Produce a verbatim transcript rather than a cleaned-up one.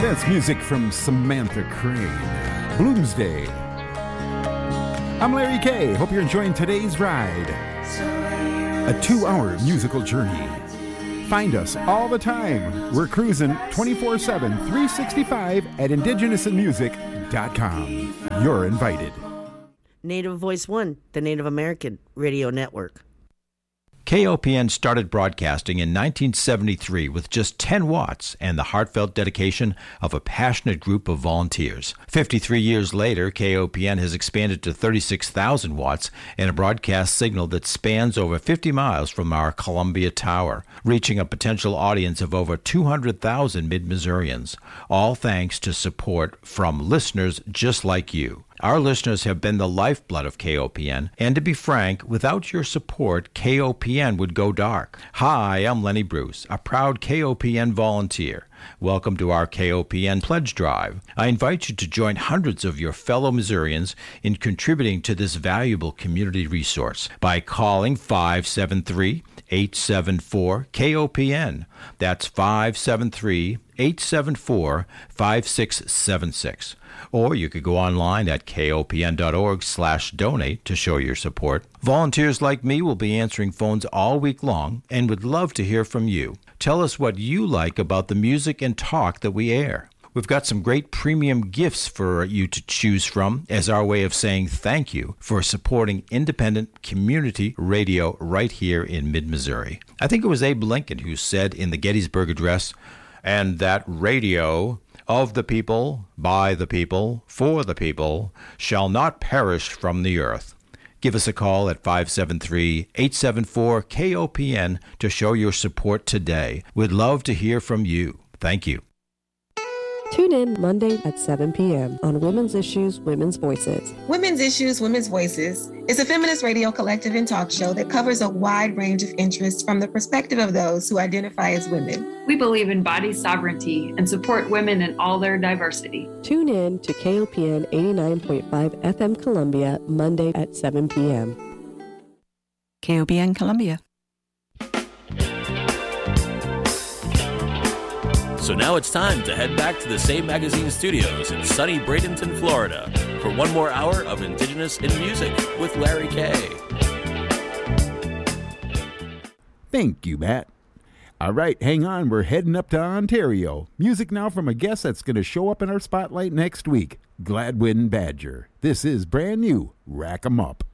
That's music from Samantha Crane. Bloomsday. I'm Larry K. Hope you're enjoying today's ride. A two-hour musical journey. Find us all the time. We're cruising twenty-four seven, three sixty-five at indigenous in music dot com. You're invited. Native Voice One, the Native American Radio Network. K O P N started broadcasting in nineteen seventy-three with just ten watts and the heartfelt dedication of a passionate group of volunteers. fifty-three years later, K O P N has expanded to thirty-six thousand watts and a broadcast signal that spans over fifty miles from our Columbia Tower, reaching a potential audience of over two hundred thousand Mid-Missourians, all thanks to support from listeners just like you. Our listeners have been the lifeblood of K O P N, and to be frank, without your support, K O P N would go dark. Hi, I'm Lenny Bruce, a proud K O P N volunteer. Welcome to our K O P N Pledge Drive. I invite you to join hundreds of your fellow Missourians in contributing to this valuable community resource by calling five seven three, eight seven four, K O P N. That's five seven three, eight seven four, five six seven six. Or you could go online at kopn.org slash donate to show your support. Volunteers like me will be answering phones all week long and would love to hear from you. Tell us what you like about the music and talk that we air. We've got some great premium gifts for you to choose from as our way of saying thank you for supporting independent community radio right here in mid-Missouri. I think it was Abe Lincoln who said in the Gettysburg Address, and that radio of the people, by the people, for the people, shall not perish from the earth. Give us a call at five seven three, eight seven four, K O P N to show your support today. We'd love to hear from you. Thank you. Tune in Monday at seven p.m. on Women's Issues, Women's Voices. Women's Issues, Women's Voices is a feminist radio collective and talk show that covers a wide range of interests from the perspective of those who identify as women. We believe in body sovereignty and support women in all their diversity. Tune in to K O P N eighty-nine point five F M Columbia, Monday at seven p.m. K O P N Columbia. So now it's time to head back to the Save Magazine studios in sunny Bradenton, Florida, for one more hour of Indigenous in Music with Larry K. Thank you, Matt. All right, hang on. We're heading up to Ontario. Music now from a guest that's going to show up in our spotlight next week, Gladwin Badger. This is brand new. Rack 'em Up.